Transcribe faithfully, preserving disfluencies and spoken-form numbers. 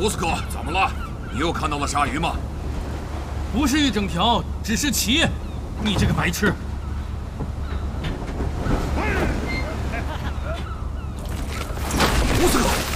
乌斯克，怎么了？你又看到了鲨鱼吗？ 不是一整条，只是鳍。你这个白痴！ 乌斯克。